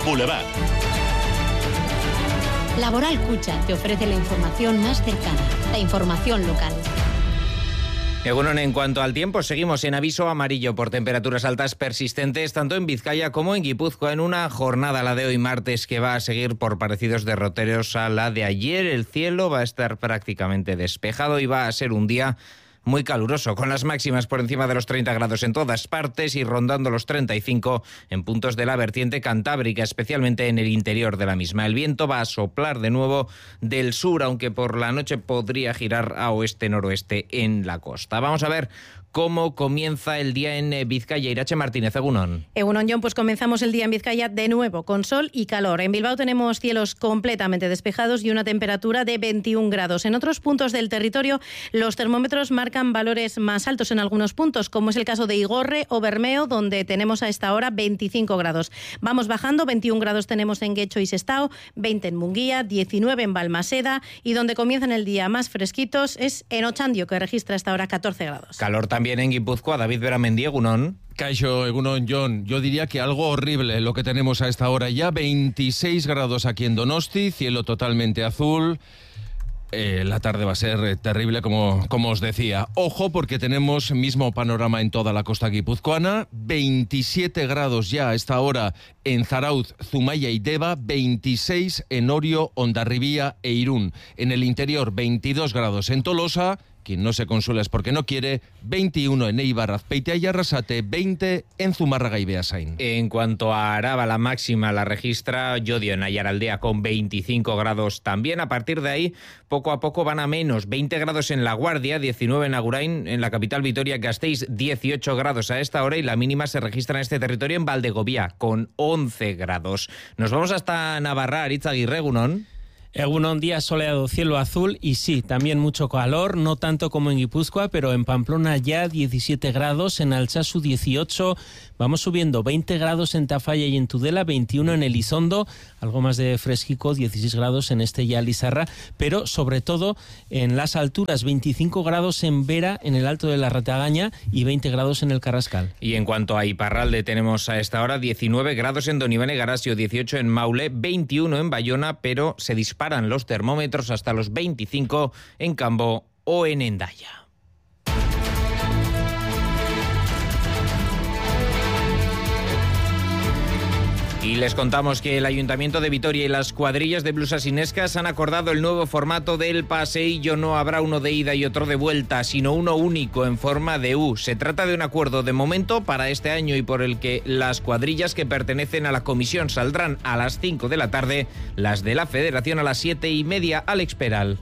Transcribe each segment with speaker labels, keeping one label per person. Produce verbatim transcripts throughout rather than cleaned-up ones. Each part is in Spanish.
Speaker 1: Boulevard.
Speaker 2: Laboral Cucha te ofrece la información más cercana, la información local.
Speaker 3: Egunon, en cuanto al tiempo, seguimos en aviso amarillo por temperaturas altas persistentes tanto en Vizcaya como en Guipúzcoa en una jornada, la de hoy martes, que va a seguir por parecidos derroteros a la de ayer. El cielo va a estar prácticamente despejado y va a ser un día muy caluroso, con las máximas por encima de los treinta grados en todas partes y rondando los treinta y cinco en puntos de la vertiente cantábrica, especialmente en el interior de la misma. El viento va a soplar de nuevo del sur, aunque por la noche podría girar a oeste-noroeste en la costa. Vamos a ver cómo comienza el día en Vizcaya. Irache Martínez, Egunon.
Speaker 4: Egunon, John, pues comenzamos el día en Vizcaya de nuevo con sol y calor. En Bilbao tenemos cielos completamente despejados y una temperatura de veintiún grados. En otros puntos del territorio los termómetros marcan valores más altos en algunos puntos, como es el caso de Igorre o Bermeo, donde tenemos a esta hora veinticinco grados. Vamos bajando, veintiún grados tenemos en Guecho y Sestao, veinte en Munguía, diecinueve en Balmaseda, y donde comienzan el día más fresquitos es en Ochandio, que registra hasta ahora catorce grados.
Speaker 3: Calor también en Guipúzcoa. David Beramendi, Egunon.
Speaker 5: Caixo, Egunon, John. Yo diría que algo horrible lo que tenemos a esta hora ya. veintiséis grados aquí en Donosti, cielo totalmente azul. Eh, la tarde va a ser eh, terrible, como, como os decía. Ojo, porque tenemos mismo panorama en toda la costa guipuzcoana. veintisiete grados ya a esta hora en Zarautz, Zumaya y Deva. veintiséis en Orio, Hondarribía e Irún. En el interior, veintidós grados en Tolosa. Quien no se consuela es porque no quiere. veintiuno en Eibar, Azpeitia y Arrasate, veinte en Zumárraga y Beasain.
Speaker 3: En cuanto a Araba, la máxima la registra Llodio en Ayaraldea con veinticinco grados también. A partir de ahí, poco a poco van a menos. veinte grados en La Guardia, diecinueve en Agurain, en la capital Vitoria-Gasteiz, dieciocho grados a esta hora, y la mínima se registra en este territorio en Valdegovía con once grados. Nos vamos hasta Navarra, Aritz Aguirre, Egunon.
Speaker 6: Egunon, día soleado, cielo azul y sí, también mucho calor, no tanto como en Guipúzcoa, pero en Pamplona ya diecisiete grados, en Altsasu dieciocho, vamos subiendo veinte grados en Tafalla y en Tudela, veintiuno en Elizondo, algo más de fresquico, dieciséis grados en Estella Lizarra, pero sobre todo en las alturas, veinticinco grados en Vera, en el Alto de la Ratagaña, y veinte grados en el Carrascal.
Speaker 3: Y en cuanto a Iparralde, tenemos a esta hora diecinueve grados en Don Iván y Garasio, dieciocho en Maule, veintiuno en Bayona, pero se dispara paran los termómetros hasta los veinticinco en Cambó o en Hendaya. Y les contamos que el Ayuntamiento de Vitoria y las cuadrillas de blusas inescas han acordado el nuevo formato del paseillo. No habrá uno de ida y otro de vuelta, sino uno único en forma de U. Se trata de un acuerdo de momento para este año y por el que las cuadrillas que pertenecen a la comisión saldrán a las cinco de la tarde, las de la Federación a las siete y media. Alex Peral.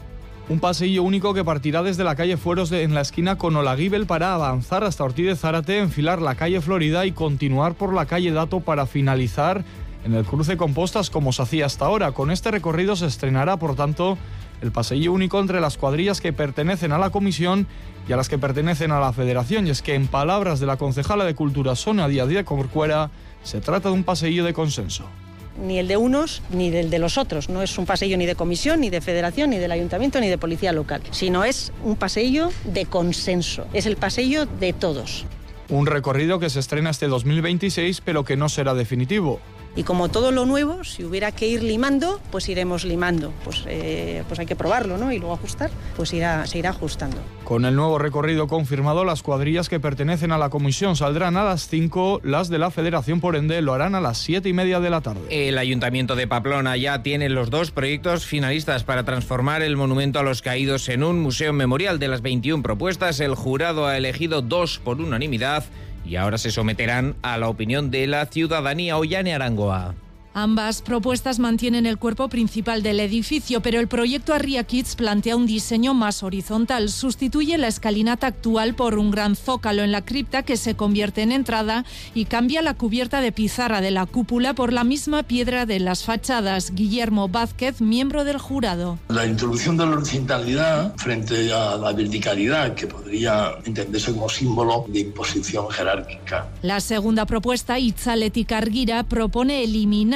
Speaker 7: Un paseillo único que partirá desde la calle Fueros de, en la esquina con Olaguibel para avanzar hasta Ortiz de Zárate, enfilar la calle Florida y continuar por la calle Dato para finalizar en el cruce con Postas como se hacía hasta ahora. Con este recorrido se estrenará, por tanto, el paseillo único entre las cuadrillas que pertenecen a la comisión y a las que pertenecen a la Federación. Y es que, en palabras de la concejala de Cultura, Sonia Díaz de Corcuera, se trata de un paseillo de consenso.
Speaker 8: Ni el de unos ni del de los otros. No es un paseillo ni de comisión, ni de federación, ni del ayuntamiento, ni de policía local, sino es un paseillo de consenso. Es el paseillo de todos.
Speaker 7: Un recorrido que se estrena este dos mil veintiséis, pero que no será definitivo.
Speaker 8: Y como todo lo nuevo, si hubiera que ir limando, pues iremos limando. Pues, eh, pues hay que probarlo, ¿no? Y luego ajustar, pues irá, se irá ajustando.
Speaker 7: Con el nuevo recorrido confirmado, las cuadrillas que pertenecen a la comisión saldrán a las cinco, las de la Federación, por ende, lo harán a las siete y media de la tarde.
Speaker 3: El Ayuntamiento de Pamplona ya tiene los dos proyectos finalistas para transformar el monumento a los caídos en un museo memorial. De las veintiuna propuestas, el jurado ha elegido dos por unanimidad y ahora se someterán a la opinión de la ciudadanía. Ollane Arangoa.
Speaker 9: Ambas propuestas mantienen el cuerpo principal del edificio, pero el proyecto Arria Kids plantea un diseño más horizontal. Sustituye la escalinata actual por un gran zócalo en la cripta que se convierte en entrada y cambia la cubierta de pizarra de la cúpula por la misma piedra de las fachadas. Guillermo Vázquez, miembro del jurado.
Speaker 10: La introducción de la horizontalidad frente a la verticalidad, que podría entenderse como símbolo de imposición jerárquica.
Speaker 9: La segunda propuesta, Itzaletik Argira, propone eliminar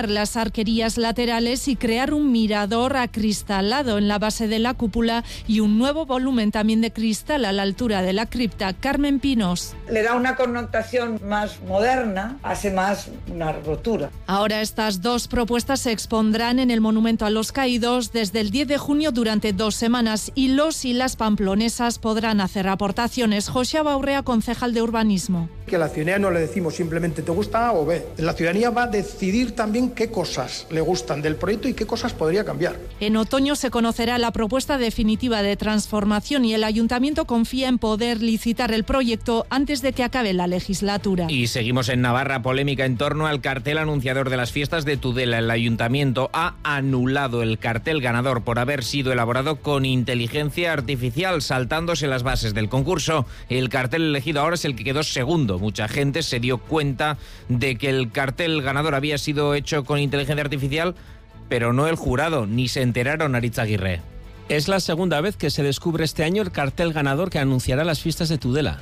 Speaker 9: eliminar las arquerías laterales y crear un mirador acristalado en la base de la cúpula y un nuevo volumen también de cristal a la altura de la cripta. Carmen Pinos.
Speaker 1: Le da una connotación más moderna, hace más una rotura.
Speaker 9: Ahora estas dos propuestas se expondrán en el Monumento a los Caídos desde el diez de junio durante dos semanas y los y las pamplonesas podrán hacer aportaciones. José Baurrea, concejal de Urbanismo.
Speaker 11: Que a la ciudadanía no le decimos simplemente te gusta A o B. La ciudadanía va a decidir también qué cosas le gustan del proyecto y qué cosas podría cambiar.
Speaker 9: En otoño se conocerá la propuesta definitiva de transformación y el Ayuntamiento confía en poder licitar el proyecto antes de que acabe la legislatura.
Speaker 3: Y seguimos en Navarra, polémica en torno al cartel anunciador de las fiestas de Tudela. El Ayuntamiento ha anulado el cartel ganador por haber sido elaborado con inteligencia artificial, saltándose las bases del concurso. El cartel elegido ahora es el que quedó segundo. Mucha gente se dio cuenta de que el cartel ganador había sido hecho con inteligencia artificial, pero no el jurado, ni se enteraron, Aritz Aguirre.
Speaker 6: Es la segunda vez que se descubre este año el cartel ganador que anunciará las fiestas de Tudela.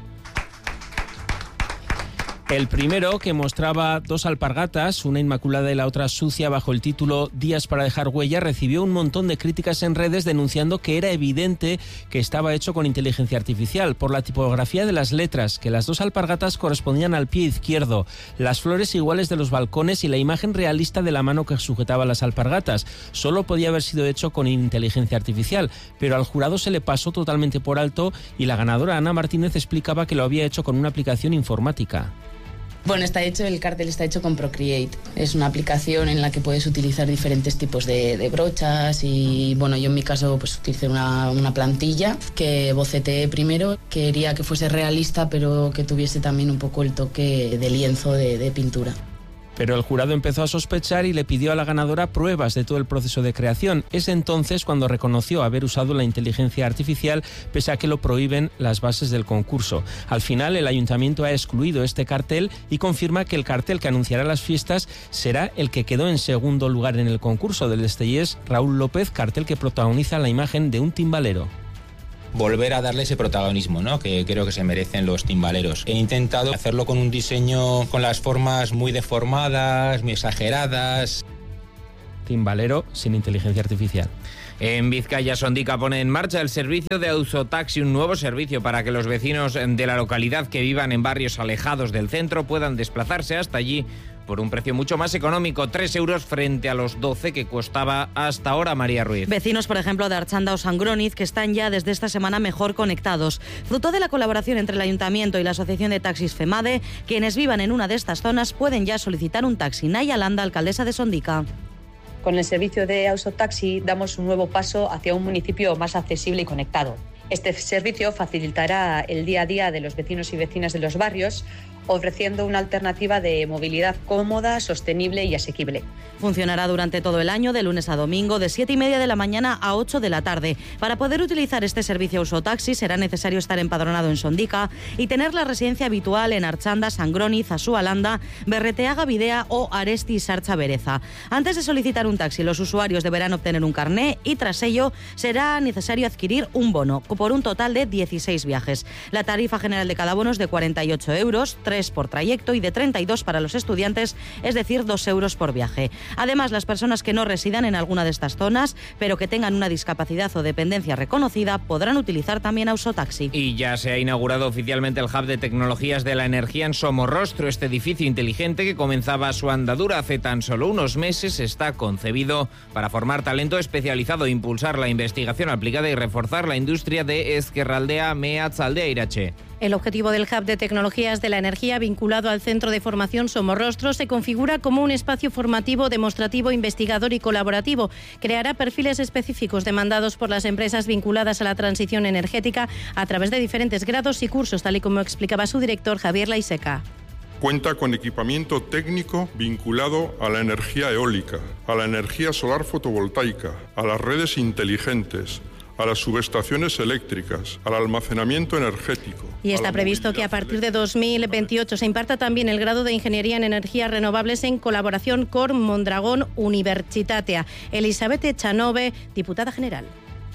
Speaker 6: El primero, que mostraba dos alpargatas, una inmaculada y la otra sucia, bajo el título Días para dejar huella, recibió un montón de críticas en redes denunciando que era evidente que estaba hecho con inteligencia artificial por la tipografía de las letras, que las dos alpargatas correspondían al pie izquierdo, las flores iguales de los balcones y la imagen realista de la mano que sujetaba las alpargatas. Solo podía haber sido hecho con inteligencia artificial, pero al jurado se le pasó totalmente por alto y la ganadora Ana Martínez explicaba que lo había hecho con una aplicación informática.
Speaker 12: Bueno, está hecho, el cartel está hecho con Procreate. Es una aplicación en la que puedes utilizar diferentes tipos de, de brochas y, bueno, yo en mi caso pues utilicé una, una plantilla que boceteé primero. Quería que fuese realista, pero que tuviese también un poco el toque de lienzo de, de pintura.
Speaker 6: Pero el jurado empezó a sospechar y le pidió a la ganadora pruebas de todo el proceso de creación. Es entonces cuando reconoció haber usado la inteligencia artificial, pese a que lo prohíben las bases del concurso. Al final, el ayuntamiento ha excluido este cartel y confirma que el cartel que anunciará las fiestas será el que quedó en segundo lugar en el concurso del Destellés Raúl López, cartel que protagoniza la imagen de un timbalero.
Speaker 13: Volver a darle ese protagonismo, ¿no?, que creo que se merecen los timbaleros. He intentado hacerlo con un diseño con las formas muy deformadas, muy exageradas.
Speaker 6: Timbalero sin inteligencia artificial.
Speaker 3: En Vizcaya, Sondica pone en marcha el servicio de Auzotaxi, un nuevo servicio para que los vecinos de la localidad que vivan en barrios alejados del centro puedan desplazarse hasta allí por un precio mucho más económico, tres euros frente a los doce que costaba hasta ahora. María Ruiz.
Speaker 14: Vecinos, por ejemplo, de Archanda o Sangroniz, que están ya desde esta semana mejor conectados. Fruto de la colaboración entre el Ayuntamiento y la Asociación de Taxis FEMADE, quienes vivan en una de estas zonas pueden ya solicitar un taxi. Naya Landa, alcaldesa de Sondica.
Speaker 15: Con el servicio de Auzotaxi damos un nuevo paso hacia un municipio más accesible y conectado. Este servicio facilitará el día a día de los vecinos y vecinas de los barrios, ofreciendo una alternativa de movilidad cómoda, sostenible y asequible.
Speaker 14: Funcionará durante todo el año, de lunes a domingo, de siete y media de la mañana a ocho de la tarde. Para poder utilizar este servicio Auzotaxi será necesario estar empadronado en Sondica y tener la residencia habitual en Archanda, Sangroniz, Asualanda, Berreteaga, Bidea o Aresti Sarcha Bereza. Antes de solicitar un taxi, los usuarios deberán obtener un carné y tras ello será necesario adquirir un bono por un total de dieciséis viajes. La tarifa general de cada bono es de cuarenta y ocho euros, tres por trayecto y de treinta y dos para los estudiantes, es decir, dos euros por viaje. Además, las personas que no residan en alguna de estas zonas, pero que tengan una discapacidad o dependencia reconocida, podrán utilizar también Auzotaxi.
Speaker 3: Y ya se ha inaugurado oficialmente el Hub de Tecnologías de la Energía en Somorrostro. Este edificio inteligente, que comenzaba su andadura hace tan solo unos meses, está concebido para formar talento especializado, impulsar la investigación aplicada y reforzar la industria de Ezkerraldea, Meatzaldea, Irache.
Speaker 4: El objetivo del Hub de Tecnologías de la Energía, vinculado al Centro de Formación Somorrostro, se configura como un espacio formativo, demostrativo, investigador y colaborativo. Creará perfiles específicos demandados por las empresas vinculadas a la transición energética a través de diferentes grados y cursos, tal y como explicaba su director, Javier Laiseca.
Speaker 16: Cuenta con equipamiento técnico vinculado a la energía eólica, a la energía solar fotovoltaica, a las redes inteligentes, a las subestaciones eléctricas, al almacenamiento energético.
Speaker 4: Y está previsto que a partir de dos mil veintiocho se imparta también el grado de Ingeniería en Energías Renovables en colaboración con Mondragón Universitatea. Elizabeth Echanove, diputada general.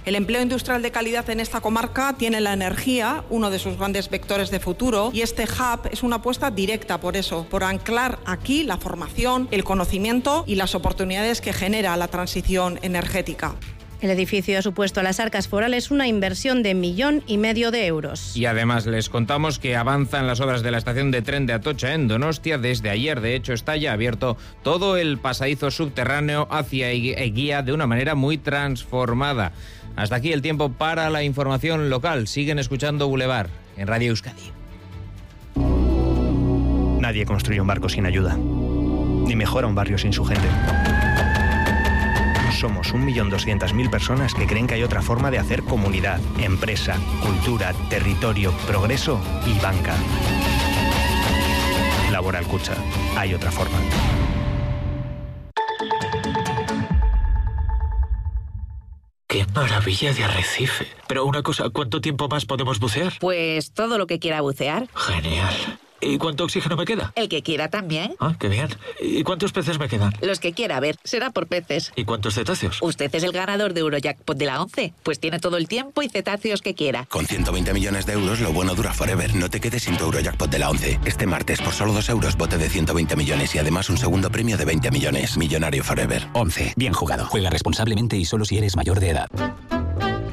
Speaker 17: El empleo industrial de calidad en esta comarca tiene la energía, uno de sus grandes vectores de futuro, y este hub es una apuesta directa por eso, por anclar aquí la formación, el conocimiento y las oportunidades que genera la transición energética.
Speaker 4: El edificio ha supuesto a las arcas forales una inversión de millón y medio de euros.
Speaker 3: Y además les contamos que avanzan las obras de la estación de tren de Atocha en Donostia. Desde ayer, de hecho, está ya abierto todo el pasadizo subterráneo hacia Eguía de una manera muy transformada. Hasta aquí el tiempo para la información local. Siguen escuchando Boulevard en Radio Euskadi.
Speaker 18: Nadie construye un barco sin ayuda, ni mejora un barrio sin su gente. Somos un millón doscientas mil personas que creen que hay otra forma de hacer comunidad, empresa, cultura, territorio, progreso y banca. Laboral Kutxa. Hay otra forma.
Speaker 19: ¡Qué maravilla de arrecife! Pero una cosa, ¿cuánto tiempo más podemos bucear?
Speaker 20: Pues todo lo que quiera bucear.
Speaker 19: Genial. ¿Y cuánto oxígeno me queda?
Speaker 20: El que quiera también.
Speaker 19: Ah, qué bien. ¿Y cuántos peces me quedan?
Speaker 20: Los que quiera, a ver, será por peces.
Speaker 19: ¿Y cuántos cetáceos?
Speaker 20: Usted es el ganador de Eurojackpot de la once, pues tiene todo el tiempo y cetáceos que quiera.
Speaker 21: Con ciento veinte millones de euros, lo bueno dura forever. No te quedes sin tu Eurojackpot de la once. Este martes, por solo dos euros, bote de ciento veinte millones y además un segundo premio de veinte millones. Millonario forever.
Speaker 22: once. Bien jugado. Juega responsablemente y solo si eres mayor de edad.